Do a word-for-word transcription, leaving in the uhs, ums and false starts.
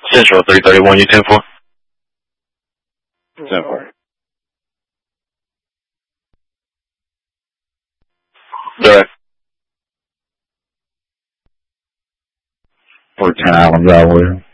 Central three thirty-one, you ten four? ten four. Direct. four ten Island Drive, William.